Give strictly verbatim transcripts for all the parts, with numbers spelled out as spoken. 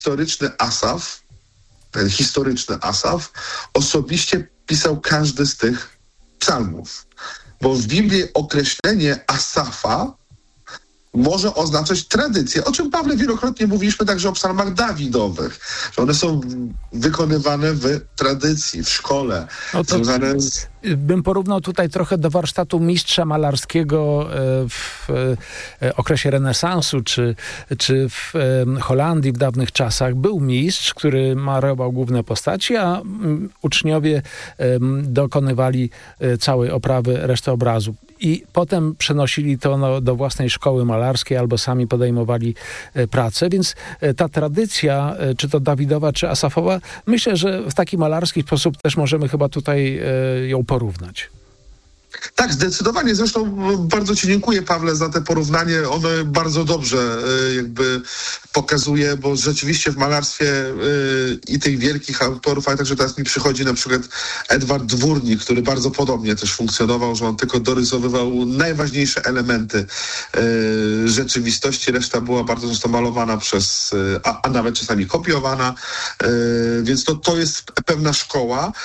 historyczny Asaf, ten historyczny Asaf, osobiście pisał każdy z tych psalmów. Bo w Biblii określenie Asafa może oznaczać tradycję, o czym, Pawle, wielokrotnie mówiliśmy także o psalmach Dawidowych, że one są wykonywane w tradycji, w szkole. No to związane z... Bym porównał tutaj trochę do warsztatu mistrza malarskiego w okresie renesansu, czy, czy w Holandii w dawnych czasach. Był mistrz, który malował główne postaci, a uczniowie dokonywali całej oprawy, resztę obrazu. I potem przenosili to no, do własnej szkoły malarskiej albo sami podejmowali e, pracę, więc e, ta tradycja, e, czy to Dawidowa, czy Asafowa, myślę, że w taki malarski sposób też możemy chyba tutaj e, ją porównać. Tak, zdecydowanie. Zresztą bardzo ci dziękuję, Pawle, za te porównanie. Ono bardzo dobrze y, jakby pokazuje, bo rzeczywiście w malarstwie y, i tych wielkich autorów, ale także teraz mi przychodzi na przykład Edward Dwórnik, który bardzo podobnie też funkcjonował, że on tylko dorysowywał najważniejsze elementy y, rzeczywistości. Reszta była bardzo często malowana przez, y, a, a nawet czasami kopiowana. Y, więc to, to jest pewna szkoła. Y,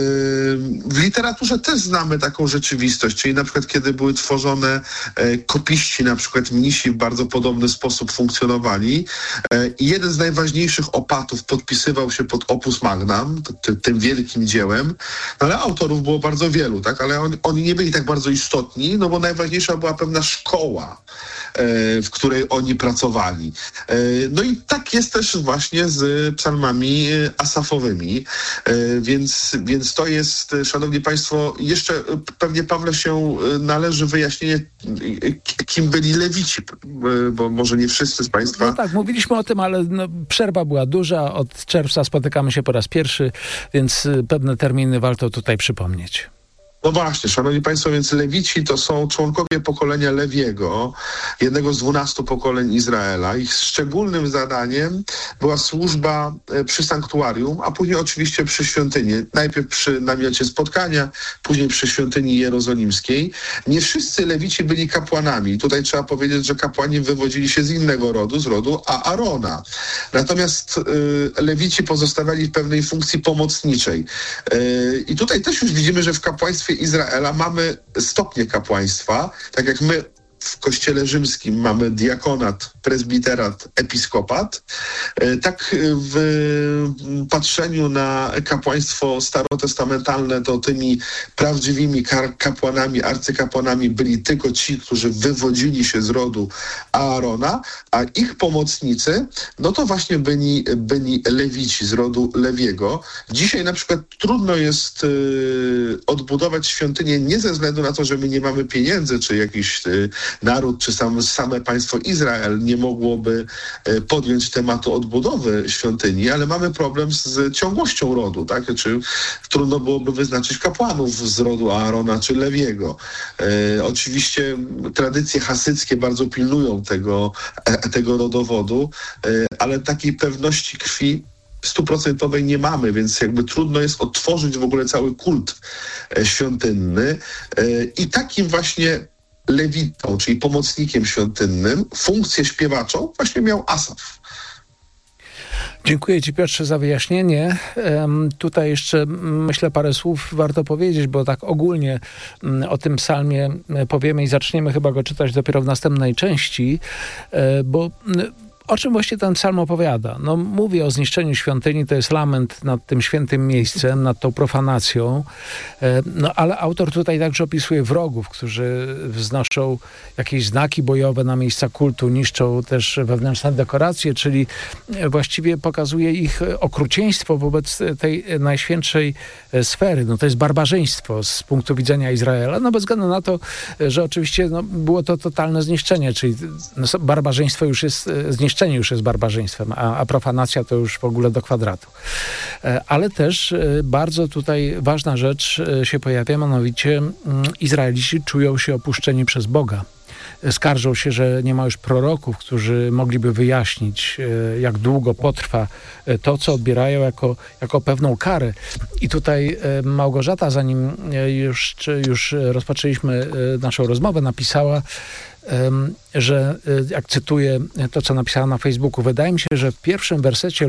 w literaturze też znamy taką rzeczywistość, czyli na przykład kiedy były tworzone e, kopiści, na przykład mnisi w bardzo podobny sposób funkcjonowali e, i jeden z najważniejszych opatów podpisywał się pod opus magnum, t- tym wielkim dziełem, no ale autorów było bardzo wielu, tak, ale on, oni nie byli tak bardzo istotni, no bo najważniejsza była pewna szkoła, e, w której oni pracowali. E, no i tak jest też właśnie z psalmami asafowymi, e, więc, więc to jest, szanowni państwo, jeszcze pewnie, Pawle, się należy wyjaśnienie, kim byli Lewici, bo może nie wszyscy z państwa... No tak, mówiliśmy o tym, ale no, przerwa była duża. Od czerwca spotykamy się po raz pierwszy, więc pewne terminy warto tutaj przypomnieć. No właśnie, szanowni państwo, więc Lewici to są członkowie pokolenia Lewiego, jednego z dwunastu pokoleń Izraela. Ich szczególnym zadaniem była służba przy sanktuarium, a później oczywiście przy świątyni. Najpierw przy namiocie spotkania, później przy świątyni jerozolimskiej. Nie wszyscy Lewici byli kapłanami. I tutaj trzeba powiedzieć, że kapłani wywodzili się z innego rodu, z rodu Aarona. Natomiast y, Lewici pozostawali w pewnej funkcji pomocniczej. Y, I tutaj też już widzimy, że w kapłaństwie Izraela mamy stopnie kapłaństwa, tak jak my w Kościele Rzymskim mamy diakonat, prezbiterat, episkopat, tak w patrzeniu na kapłaństwo starotestamentalne to tymi prawdziwymi kapłanami, arcykapłanami byli tylko ci, którzy wywodzili się z rodu Aarona, a ich pomocnicy, no to właśnie byli, byli Lewici z rodu Lewiego. Dzisiaj na przykład trudno jest y, odbudować świątynię nie ze względu na to, że my nie mamy pieniędzy, czy jakiś y, naród, czy sam, same państwo Izrael nie mogłoby y, podjąć tematu odbudowy świątyni, ale mamy problem z ciągłością rodu, tak? Czy trudno byłoby wyznaczyć kapłanów z rodu Aarona czy Lewiego. Y, oczywiście tradycje hasyckie bardzo pilnują tego, e, tego rodowodu, y, ale takiej pewności krwi stuprocentowej nie mamy, więc jakby trudno jest odtworzyć w ogóle cały kult e, świątynny e, i takim właśnie lewitą, czyli pomocnikiem świątynnym, funkcję śpiewaczą właśnie miał Asaf. Dziękuję Ci, Piotrze, za wyjaśnienie. Um, tutaj jeszcze myślę parę słów warto powiedzieć, bo tak ogólnie um, o tym psalmie powiemy i zaczniemy chyba go czytać dopiero w następnej części, um, bo um, o czym właśnie ten psalm opowiada? No, mówi o zniszczeniu świątyni, to jest lament nad tym świętym miejscem, nad tą profanacją, no ale autor tutaj także opisuje wrogów, którzy wznoszą jakieś znaki bojowe na miejsca kultu, niszczą też wewnętrzne dekoracje, czyli właściwie pokazuje ich okrucieństwo wobec tej najświętszej sfery. No to jest barbarzyństwo z punktu widzenia Izraela, no bez względu na to, że oczywiście no, było to totalne zniszczenie, czyli no, barbarzyństwo już jest zniszczenie już jest barbarzyństwem, a, a profanacja to już w ogóle do kwadratu. Ale też bardzo tutaj ważna rzecz się pojawia, mianowicie Izraelici czują się opuszczeni przez Boga. Skarżą się, że nie ma już proroków, którzy mogliby wyjaśnić, jak długo potrwa to, co odbierają jako, jako pewną karę. I tutaj Małgorzata, zanim już, już rozpoczęliśmy naszą rozmowę, napisała że jak cytuję to, co napisała na Facebooku, wydaje mi się, że w pierwszym wersecie